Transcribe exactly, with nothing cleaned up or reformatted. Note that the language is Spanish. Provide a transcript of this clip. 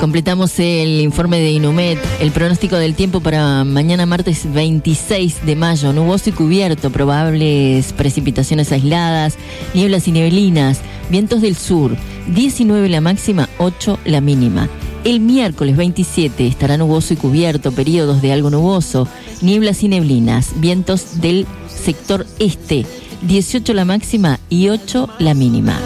Completamos el informe de Inumet. El pronóstico del tiempo para mañana martes veintiséis de mayo. Nuboso y cubierto, probables precipitaciones aisladas, nieblas y neblinas, vientos del sur, diecinueve la máxima, ocho la mínima. El miércoles veintisiete estará nuboso y cubierto, periodos de algo nuboso, nieblas y neblinas, vientos del sector este, dieciocho la máxima y ocho la mínima.